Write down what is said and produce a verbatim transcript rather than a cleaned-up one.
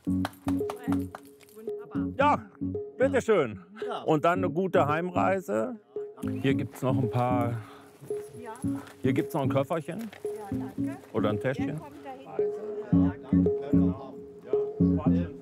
Ja, bitteschön. Und dann eine gute Heimreise. Hier gibt es noch ein paar. Hier gibt es noch ein Köfferchen. Oder ein Täschchen. Kommt dahin. Ja, danke. Ja,